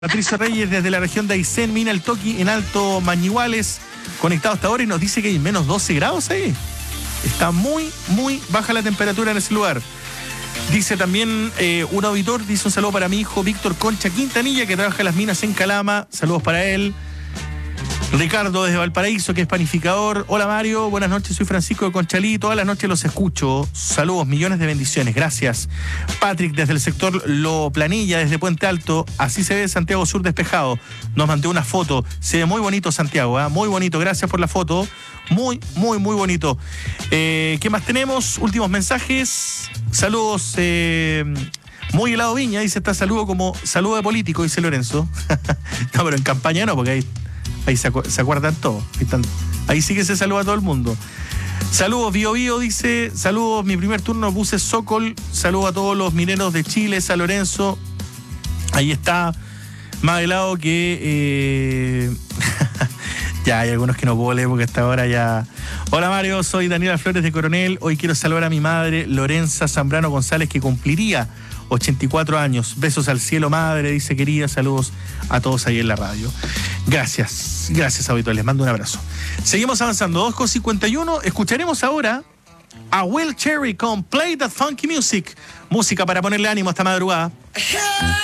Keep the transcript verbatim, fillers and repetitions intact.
Patricio Reyes desde la región de Aysén, Mina El Toqui, en Alto Mañiguales, conectado hasta ahora y nos dice que hay menos doce grados ahí. Está muy, muy baja la temperatura en ese lugar. Dice también eh, un auditor, dice un saludo para mi hijo Víctor Concha Quintanilla, que trabaja en las minas en Calama. Saludos para él. Ricardo desde Valparaíso, que es panificador. Hola Mario, buenas noches, soy Francisco de Conchalí, todas las noches los escucho. Saludos, millones de bendiciones, gracias. Patrick desde el sector Lo Planilla, desde Puente Alto, así se ve Santiago Sur despejado. Nos mandó una foto, se ve muy bonito Santiago, ¿eh? Muy bonito, gracias por la foto. Muy, muy, muy bonito. Eh, ¿Qué más tenemos? Últimos mensajes. Saludos, eh, muy helado Viña, dice, está saludo como saludo de político, dice Lorenzo. No, pero en campaña no, porque ahí... Ahí se, acu- se acuerdan todos. Ahí, están, ahí sí que se saluda a todo el mundo. Saludos, Bio Bio, dice. Saludos, mi primer turno, buses Sokol. Saludos a todos los mineros de Chile, San Lorenzo. Ahí está. Más helado que... Eh... ya, hay algunos que no puedo leer porque hasta ahora ya... Hola Mario, soy Daniela Flores de Coronel. Hoy quiero saludar a mi madre, Lorenza Zambrano González, que cumpliría ochenta y cuatro años. Besos al cielo, madre, dice querida. Saludos a todos ahí en la radio. Gracias, gracias auditores, les mando un abrazo. Seguimos avanzando, dos con cincuenta y uno. Escucharemos ahora a Will Cherry con Play That Funky Music. Música para ponerle ánimo esta madrugada.